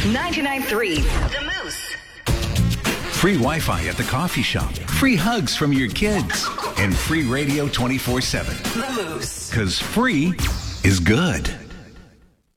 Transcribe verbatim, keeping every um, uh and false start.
ninety-nine point three The Moose. Free Wi-Fi at the coffee shop, free hugs from your kids, and free radio twenty-four seven. The Moose. Because free is good.